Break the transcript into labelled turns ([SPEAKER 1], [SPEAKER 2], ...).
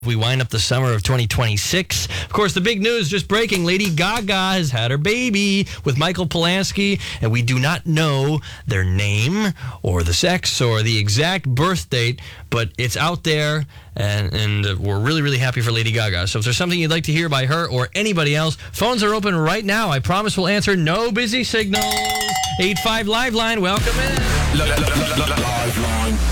[SPEAKER 1] We wind up the summer of 2026. Of course, the big news just breaking. Lady Gaga has had her baby with Michael Polansky, and we do not know their name or the sex or the exact birth date, but it's out there, and we're really, really happy for Lady Gaga. So if there's something you'd like to hear by her or anybody else, phones are open right now. I promise we'll answer. No busy signals. 85 Live Line, welcome in.
[SPEAKER 2] Live Line.